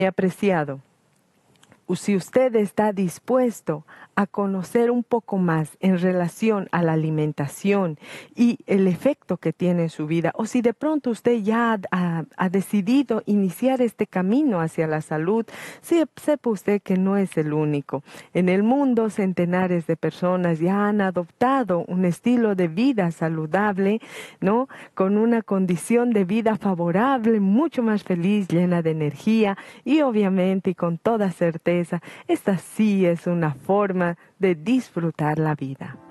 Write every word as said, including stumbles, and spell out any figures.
apreciado, si usted está dispuesto a conocer un poco más en relación a la alimentación y el efecto que tiene en su vida, o si de pronto usted ya ha, ha decidido iniciar este camino hacia la salud, sí, sepa usted que no es el único. En el mundo, centenares de personas ya han adoptado un estilo de vida saludable, ¿no? Con una condición de vida favorable, mucho más feliz, llena de energía y obviamente y con toda certeza, esta sí es una forma de disfrutar la vida.